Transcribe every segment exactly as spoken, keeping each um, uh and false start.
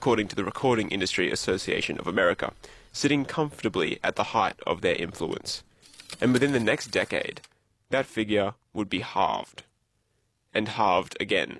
according to the Recording Industry Association of America, sitting comfortably at the height of their influence. And within the next decade, that figure would be halved. And halved again.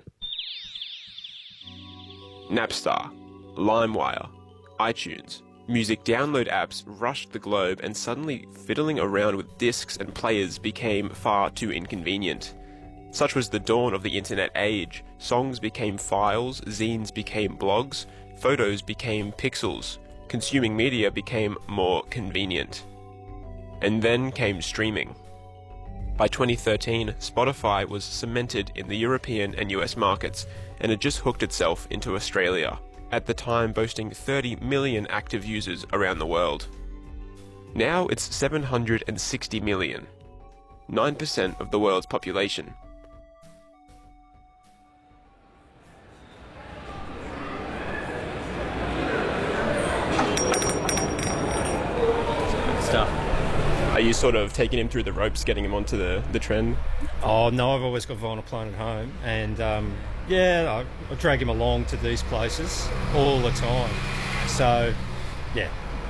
Napster, LimeWire, iTunes, music download apps rushed the globe, and suddenly fiddling around with discs and players became far too inconvenient. Such was the dawn of the internet age. Songs became files, zines became blogs, photos became pixels, consuming media became more convenient. And then came streaming. By twenty thirteen, Spotify was cemented in the European and U S markets, and had just hooked itself into Australia, at the time boasting thirty million active users around the world. Now it's seven hundred sixty million, nine percent of the world's population. Stuff. Are you sort of taking him through the ropes, getting him onto the, the trend? Oh no, I've always got vinyl playing at home, and um, yeah, I, I drag him along to these places all the time. So, yeah.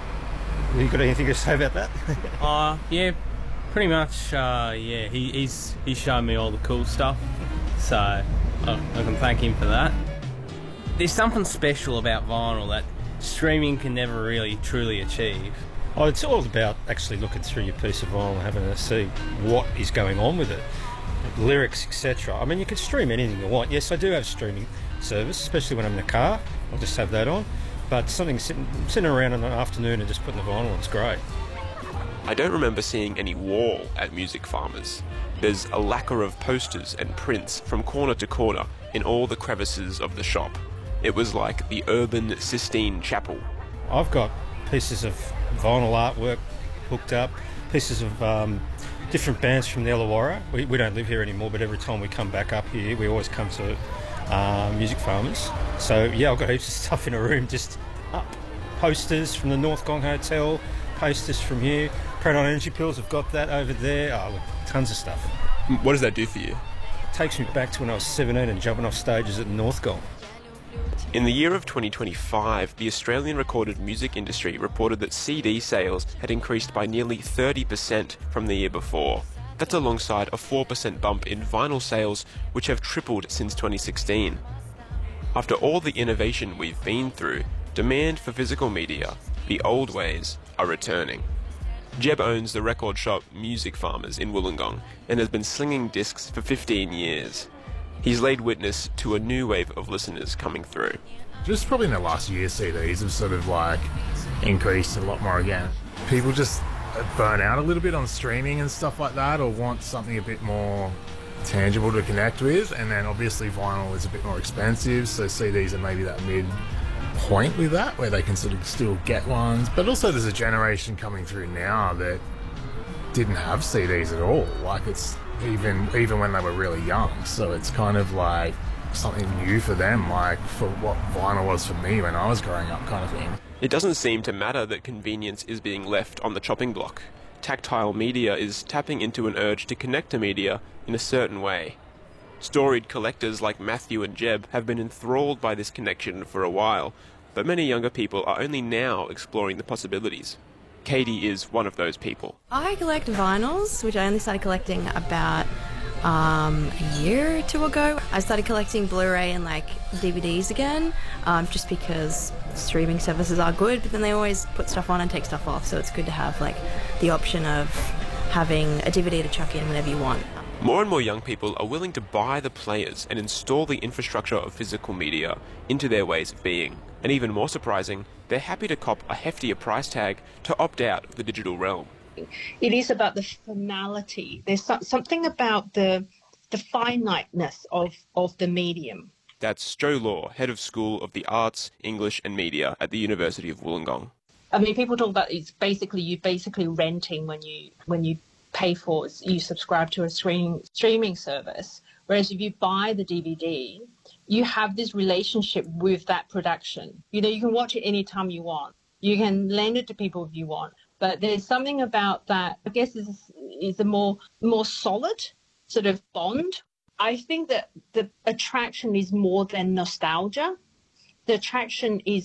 You got anything to say about that? Uh, yeah, pretty much, uh, yeah, he, he's, he's shown me all the cool stuff, so I, I can thank him for that. There's something special about vinyl that streaming can never really truly achieve. Oh, it's all about actually looking through your piece of vinyl and having to see what is going on with it, lyrics, et cetera. I mean, you can stream anything you want. Yes, I do have streaming service, especially when I'm in the car. I'll just have that on. But something sitting, sitting around in an afternoon and just putting the vinyl on, it's great. I don't remember seeing any wall at Music Farmers. There's a lacquer of posters and prints from corner to corner in all the crevices of the shop. It was like the urban Sistine Chapel. I've got pieces of vinyl artwork hooked up, pieces of um, different bands from the Illawarra. We, we don't live here anymore, but every time we come back up here, we always come to uh, Music Farmers. So yeah, I've got heaps of stuff in a room just up. Posters from the North Gong Hotel, posters from here. Proton Energy Pills, I've got that over there. Oh, look, tons of stuff. What does that do for you? It takes me back to when I was seventeen and jumping off stages at the North Gong. In the year of twenty twenty-five, the Australian recorded music industry reported that C D sales had increased by nearly thirty percent from the year before. That's alongside a four percent bump in vinyl sales, which have tripled since twenty sixteen. After all the innovation we've been through, demand for physical media, the old ways, are returning. Jeb owns the record shop Music Farmers in Wollongong and has been slinging discs for fifteen years. He's laid witness to a new wave of listeners coming through. Just probably in the last year, C Ds have sort of like increased a lot more again. People just burn out a little bit on streaming and stuff like that, or want something a bit more tangible to connect with, and then obviously vinyl is a bit more expensive, so C Ds are maybe that mid point with that, where they can sort of still get ones. But also there's a generation coming through now that didn't have C Ds at all. Like it's even even when they were really young, so it's kind of like something new for them, like for what vinyl was for me when I was growing up, kind of thing. It doesn't seem to matter that convenience is being left on the chopping block. Tactile media is tapping into an urge to connect to media in a certain way. Storied collectors like Matthew and Jeb have been enthralled by this connection for a while, but many younger people are only now exploring the possibilities. Katie is one of those people. I collect vinyls, which I only started collecting about um, a year or two ago. I started collecting Blu-ray and like D V Ds again, um, just because streaming services are good, but then they always put stuff on and take stuff off, so it's good to have like the option of having a D V D to chuck in whenever you want. More and more young people are willing to buy the players and install the infrastructure of physical media into their ways of being. And even more surprising, they're happy to cop a heftier price tag to opt out of the digital realm. It is about the finality. There's so- something about the the finiteness of, of the medium. That's Jo Law, Head of School of the Arts, English and Media at the University of Wollongong. I mean, people talk about it's basically you basically renting when you when you pay for you subscribe to a streaming streaming service. Whereas if you buy the D V D, you have this relationship with that production. You know, you can watch it anytime you want. You can lend it to people if you want. But there's something about that, I guess, is is a more more solid sort of bond. I think that the attraction is more than nostalgia. The attraction is